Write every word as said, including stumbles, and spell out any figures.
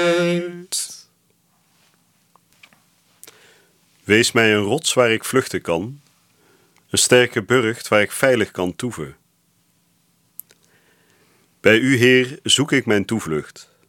Wees mij een rots waar ik vluchten kan, een sterke burcht waar ik veilig kan toeven. Bij u, Heer, zoek ik mijn toevlucht.